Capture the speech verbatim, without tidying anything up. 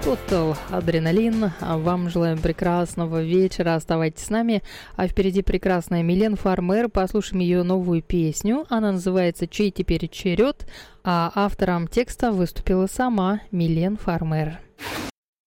Total Adrenaline. Вам желаем прекрасного вечера. Оставайтесь с нами. А впереди прекрасная Милен Фармер. Послушаем ее новую песню. Она называется «Чей теперь черед?», а автором текста выступила сама Милен Фармер.